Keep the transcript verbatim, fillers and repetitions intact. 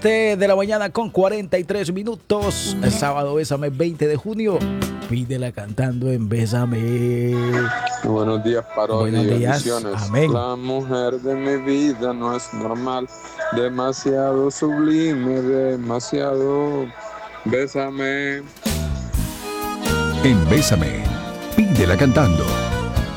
siete de la mañana con cuarenta y tres minutos. El sábado, Bésame, veinte de junio. Pídela cantando en Bésame. Buenos días, parodia Buenos y días. bendiciones. Amén. La mujer de mi vida no es normal, demasiado sublime, demasiado. Bésame. En Bésame, pídela cantando.